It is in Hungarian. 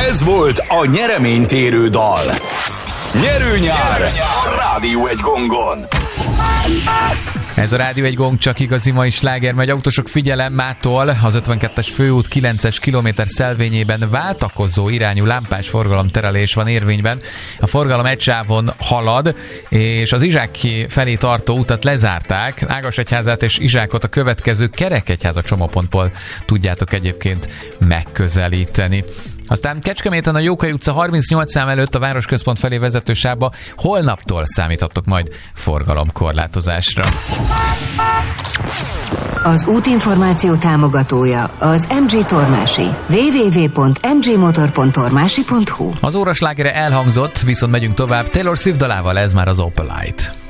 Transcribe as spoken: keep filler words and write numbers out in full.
Ez volt a nyereménytérő dal. Nyerő nyár a Rádió egy gongon. Ez a Rádió egy gong, csak igazi mai sláger megy. Autósok, figyelem, mától az ötvenkettes főút kilences kilométer szelvényében váltakozó irányú lámpás forgalomterelés van érvényben. A forgalom egy sávon halad, és az Izsák felé tartó utat lezárták. Ágasegyházát és Izsákot a következő Kerekegyháza csomópontból tudjátok egyébként megközelíteni. Aztán Kecskeméten a Jókai utca harmincnyolc szám előtt a városközpont felé vezető sávba holnaptól számíthattok majd forgalomkorlátozásra. Az útinformáció támogatója az em gé Tormási. double-u double-u double-u pont em gé motor pont tormási pont hu. Az óraslágere elhangzott, viszont megyünk tovább. Taylor Swift dalával, ez már az Opalite.